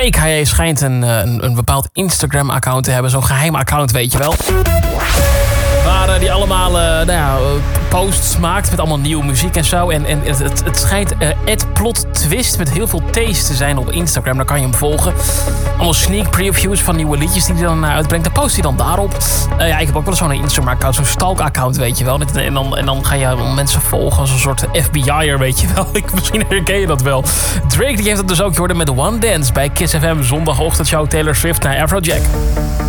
Drake, hij schijnt een bepaald Instagram-account te hebben. Zo'n geheim account, weet je wel. Waar die allemaal posts maakt met allemaal nieuwe muziek en zo. En het schijnt @PlotTwist met heel veel T's te zijn op Instagram. Daar kan je hem volgen. Allemaal sneak previews van nieuwe liedjes die hij dan uitbrengt. Dan post hij dan daarop. Ik heb ook wel zo'n Instagram-account, zo'n stalk-account, weet je wel. En dan ga je mensen volgen als een soort FBI'er, weet je wel. Misschien herken je dat wel. Drake die heeft het dus ook geworden met One Dance bij Kiss FM. Zondagochtendshow Taylor Swift naar Afrojack.